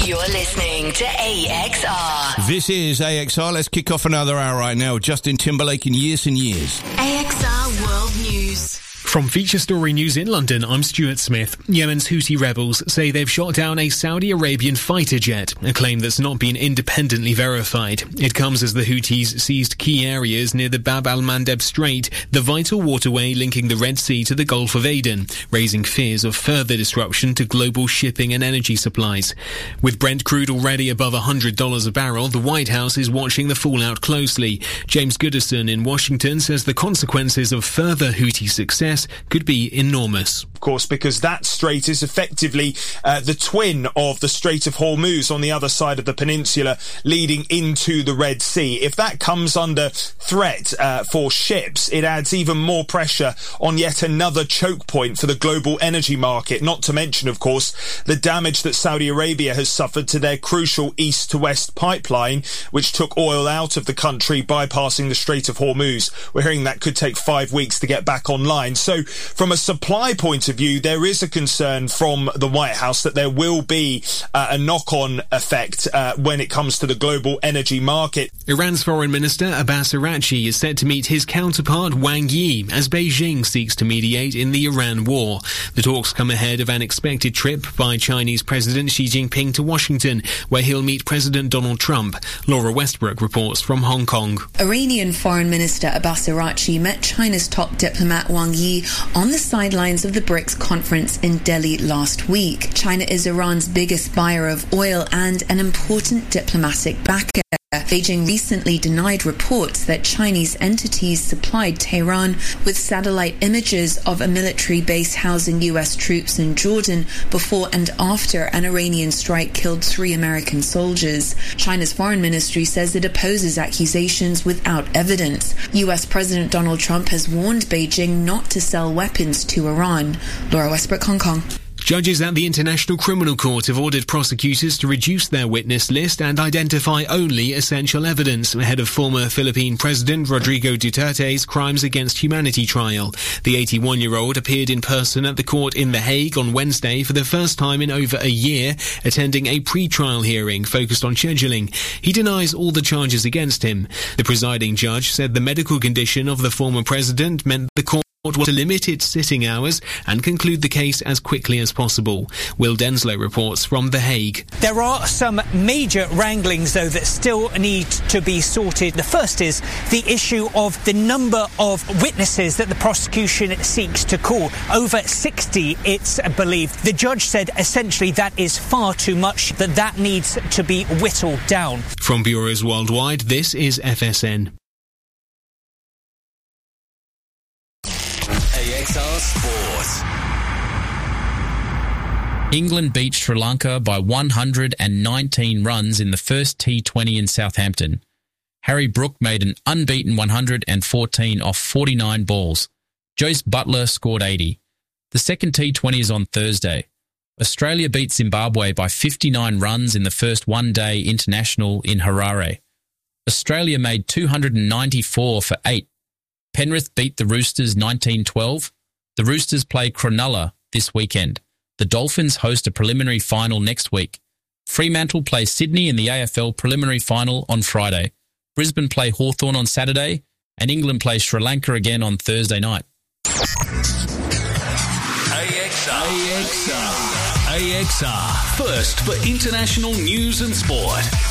You're listening to AXR. This is AXR. Let's kick off another hour right now. Justin Timberlake in Years and Years. AXR World News. From Feature Story News in London, I'm Stuart Smith. Yemen's Houthi rebels say they've shot down a Saudi Arabian fighter jet, a claim that's not been independently verified. It comes as the Houthis seized key areas near the Bab al-Mandeb Strait, the vital waterway linking the Red Sea to the Gulf of Aden, raising fears of further disruption to global shipping and energy supplies. With Brent crude already above $100 a barrel, the White House is watching the fallout closely. James Goodison in Washington says the consequences of further Houthi success could be enormous. Of course, because that strait is effectively the twin of the Strait of Hormuz on the other side of the peninsula leading into the Red Sea. If that comes under threat for ships, it adds even more pressure on yet another choke point for the global energy market, not to mention, of course, the damage that Saudi Arabia has suffered to their crucial east-to-west pipeline, which took oil out of the country bypassing the Strait of Hormuz. We're hearing that could take 5 weeks to get back online. So from a supply point of view, there is a concern from the White House that there will be a knock-on effect when it comes to the global energy market. Iran's Foreign Minister Abbas Araghchi is set to meet his counterpart Wang Yi as Beijing seeks to mediate in the Iran war. The talks come ahead of an expected trip by Chinese President Xi Jinping to Washington, where he'll meet President Donald Trump. Laura Westbrook reports from Hong Kong. Iranian Foreign Minister Abbas Araghchi met China's top diplomat Wang Yi on the sidelines of the BRICS conference in Delhi last week. China is Iran's biggest buyer of oil and an important diplomatic backer. Beijing recently denied reports that Chinese entities supplied Tehran with satellite images of a military base housing U.S. troops in Jordan before and after an Iranian strike killed 3 American soldiers. China's foreign ministry says it opposes accusations without evidence. U.S. President Donald Trump has warned Beijing not to sell weapons to Iran. Laura Westbrook, Hong Kong. Judges at the International Criminal Court have ordered prosecutors to reduce their witness list and identify only essential evidence ahead of former Philippine President Rodrigo Duterte's crimes against humanity trial. The 81-year-old appeared in person at the court in The Hague on Wednesday for the first time in over a year, attending a pre-trial hearing focused on scheduling. He denies all the charges against him. The presiding judge said the medical condition of the former president meant the court was to limit its sitting hours and conclude the case as quickly as possible. Will Denslow reports from The Hague. There are some major wranglings, though, that still need to be sorted. The first is the issue of the number of witnesses that the prosecution seeks to call. Over 60, it's believed. The judge said essentially that is far too much, that needs to be whittled down. From bureaus worldwide, this is FSN. AXR Sport. England beat Sri Lanka by 119 runs in the first T20 in Southampton. Harry Brook made an unbeaten 114 off 49 balls. Joyce Butler scored 80. The second T20 is on Thursday. Australia beat Zimbabwe by 59 runs in the first one-day international in Harare. Australia made 294 for 8. Penrith beat the Roosters 19-12. The Roosters play Cronulla this weekend. The Dolphins host a preliminary final next week. Fremantle play Sydney in the AFL preliminary final on Friday. Brisbane play Hawthorn on Saturday, and England play Sri Lanka again on Thursday night. AXR, first for international news and sport.